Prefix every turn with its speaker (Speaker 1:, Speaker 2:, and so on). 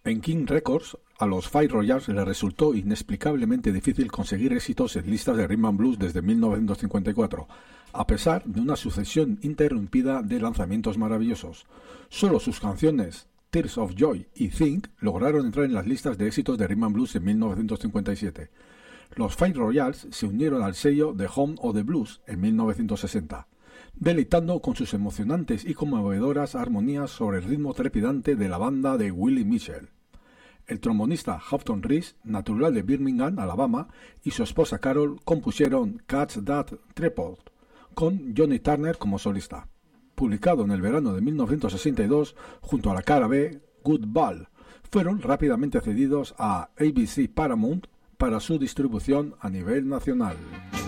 Speaker 1: En King Records, a los Fire Royals les resultó inexplicablemente difícil conseguir éxitos en listas de Rhythm and Blues desde 1954, a pesar de una sucesión interrumpida de lanzamientos maravillosos. Solo sus canciones Tears of Joy y Think lograron entrar en las listas de éxitos de Rhythm and Blues en 1957. Los Fire Royals se unieron al sello The Home of the Blues en 1960, deleitando con sus emocionantes y conmovedoras armonías sobre el ritmo trepidante de la banda de Willie Mitchell. El trombonista Houghton Reese, natural de Birmingham, Alabama, y su esposa Carol compusieron Catch That Tripod, con Johnny Turner como solista. Publicado en el verano de 1962 junto a la cara B, Good Ball, fueron rápidamente cedidos a ABC Paramount para su distribución a nivel nacional.